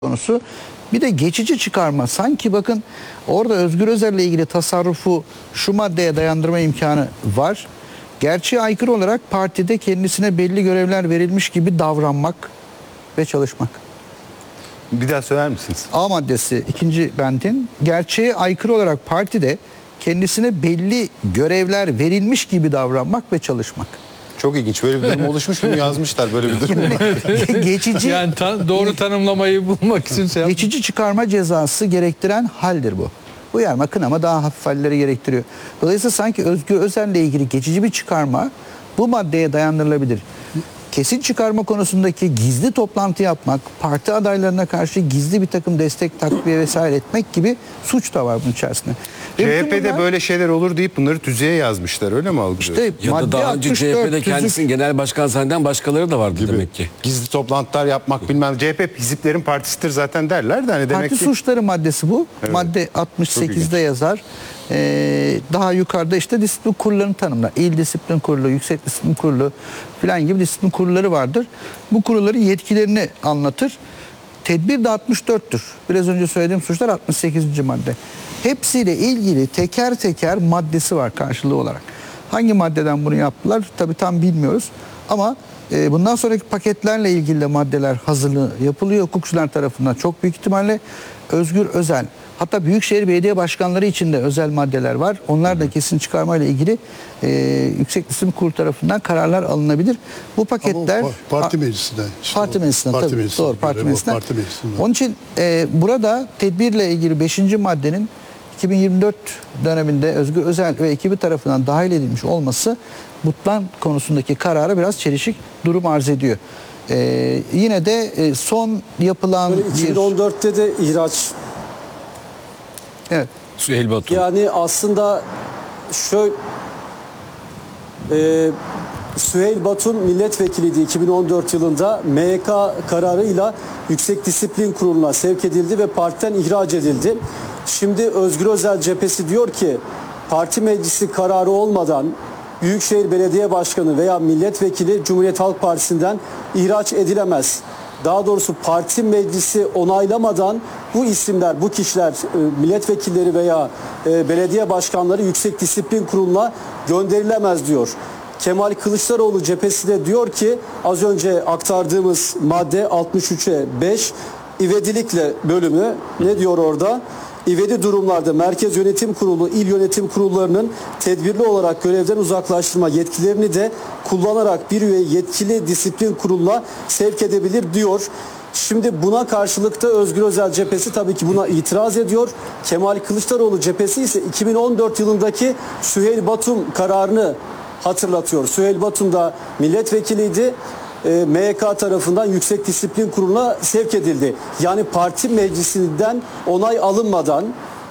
konusu. Bir de geçici çıkarma. Sanki bakın orada Özgür Özel'le ilgili tasarrufu şu maddeye dayandırma imkanı var. Gerçeğe aykırı olarak partide kendisine belli görevler verilmiş gibi davranmak ve çalışmak. Bir daha söyler misiniz? A maddesi 2. bendin gerçeğe aykırı olarak partide kendisine belli görevler verilmiş gibi davranmak ve çalışmak. Çok ilginç. Böyle bir durum oluşmuş mu? Yazmışlar böyle bir durum. Geçici Yani doğru tanımlamayı bulmak için geçici çıkarma cezası gerektiren haldir bu. Uyarma, kınama daha hafif halleri gerektiriyor. Dolayısıyla sanki Özgür Özel'le ilgili geçici bir çıkarma bu maddeye dayandırılabilir. Kesin çıkarma konusundaki gizli toplantı yapmak, parti adaylarına karşı gizli bir takım destek, takviye vesaire etmek gibi suç da var bunun içerisinde. CHP'de böyle şeyler olur deyip bunları tüzüğe yazmışlar, öyle mi algılıyorsun? İşte Ya da daha önce 64 CHP'de kendisinin genel başkan zanneden başkaları da vardı demek ki. Gizli toplantılar yapmak bilmem. CHP hiziplerin partisidir zaten derler de hani demek Parti ki. suçları maddesi bu. Evet. Madde 68'de yazar. Daha yukarıda işte disiplin kurullarını tanımlar. İl Disiplin Kurulu, Yüksek Disiplin Kurulu falan gibi disiplin kurulları vardır. Bu kurulların yetkilerini anlatır. Tedbir de 64'tür. Biraz önce söylediğim suçlar 68. madde. Hepsiyle ilgili teker teker maddesi var karşılığı olarak. Hangi maddeden bunu yaptılar tabii tam bilmiyoruz. Ama bundan sonraki paketlerle ilgili de maddeler hazırlığı yapılıyor hukukçular tarafından. Çok büyük ihtimalle Özgür Özel, hatta Büyükşehir Belediye Başkanları için de özel maddeler var. Onlar da kesin çıkarmayla ilgili Yüksek Disiplin Kurulu tarafından kararlar alınabilir. Bu paketler parti meclisinden. Parti meclisinden tabii. meclisinden. Doğru, parti meclisinden. Parti meclisinden. Onun için burada tedbirle ilgili 5. maddenin 2024 döneminde Özgür Özel ve ekibi tarafından dahil edilmiş olması Butlan konusundaki karara biraz çelişik durum arz ediyor. Yine de son yapılan 2014'te de ihraç. Evet. Süheyl Batu. Yani aslında şöyle Süheyl Batum milletvekiliydi 2014 yılında. MYK kararıyla Yüksek Disiplin Kurulu'na sevk edildi ve partiden ihraç edildi. Şimdi Özgür Özel cephesi diyor ki parti meclisi kararı olmadan Büyükşehir Belediye Başkanı veya milletvekili Cumhuriyet Halk Partisi'nden ihraç edilemez. Daha doğrusu parti meclisi onaylamadan bu isimler, bu kişiler, milletvekilleri veya belediye başkanları Yüksek Disiplin Kurulu'na gönderilemez diyor. Kemal Kılıçdaroğlu cephesi de diyor ki az önce aktardığımız madde 63'e 5 ivedilikle bölümü ne diyor orada? İvedi durumlarda Merkez Yönetim Kurulu, il yönetim kurullarının tedbirli olarak görevden uzaklaştırma yetkilerini de kullanarak bir üye yetkili disiplin kuruluna sevk edebilir diyor. Şimdi buna karşılık da Özgür Özel cephesi tabii ki buna itiraz ediyor. Kemal Kılıçdaroğlu cephesi ise 2014 yılındaki Süheyl Batum kararını hatırlatıyor. Süheyl Batum da milletvekiliydi. MYK tarafından Yüksek Disiplin Kurulu'na sevk edildi. Yani parti meclisinden onay alınmadan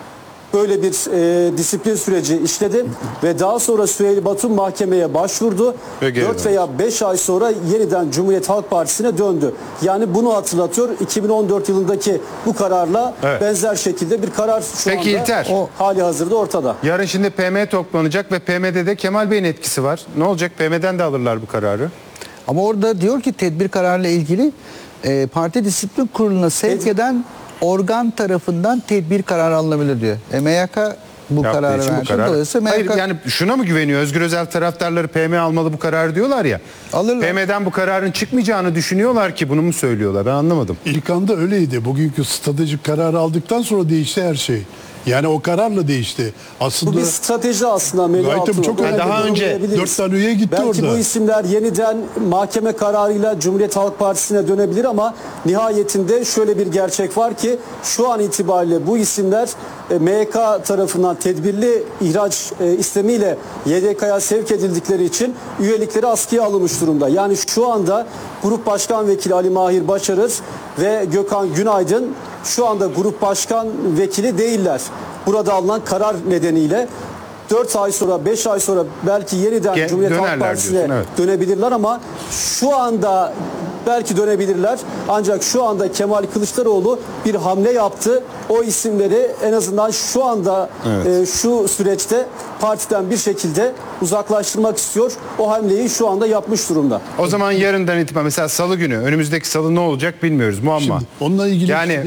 böyle bir disiplin süreci işledi ve daha sonra Süheyl Batum mahkemeye başvurdu. 4 veya 5 ay sonra yeniden Cumhuriyet Halk Partisi'ne döndü. Yani bunu hatırlatıyor. 2014 yılındaki bu kararla benzer şekilde bir karar şu Peki anda İlter, hali hazırda ortada. yarın şimdi PM toplanacak ve PM'de de Kemal Bey'in etkisi var. Ne olacak? PM'den de alırlar bu kararı. Ama orada diyor ki tedbir kararıyla ilgili parti disiplin kuruluna sevk eden organ tarafından tedbir kararı alınabilir diyor. MYK bu Yaptığı kararı için bu verdi. karar. Dolayısıyla Hayır, MYK yani şuna mı güveniyor? Özgür Özel taraftarları PM almalı bu kararı diyorlar ya. Alırlar. PM'den bu kararın çıkmayacağını düşünüyorlar ki bunu mu söylüyorlar? Ben anlamadım. İlk anda öyleydi. Bugünkü stratejik kararı aldıktan sonra değişti her şey. Yani o kararla değişti. Aslında Bu bir strateji aslında Melih Gayet Altınok. çok Öyle daha de önce yorumlayabiliriz. 4 tane üye gitti Belki orada. bu isimler yeniden mahkeme kararıyla Cumhuriyet Halk Partisi'ne dönebilir ama nihayetinde şöyle bir gerçek var ki şu an itibariyle bu isimler MYK tarafından tedbirli ihraç istemiyle YDK'ya sevk edildikleri için üyelikleri askıya alınmış durumda. Yani şu anda Grup Başkan Vekili Ali Mahir Başarır ve Gökhan Günaydın şu anda Grup Başkan Vekili değiller. Burada alınan karar nedeniyle 4 ay sonra 5 ay sonra belki yeniden Cumhuriyet Halk Partisi'ne diyorsun, evet. dönebilirler ama şu anda belki dönebilirler. Ancak şu anda Kemal Kılıçdaroğlu bir hamle yaptı. O isimleri en azından şu anda şu süreçte partiden bir şekilde uzaklaştırmak istiyor. O hamleyi şu anda yapmış durumda. O zaman yarından itibaren mesela salı günü, önümüzdeki salı ne olacak bilmiyoruz. Muamma. Şimdi onunla ilgili yani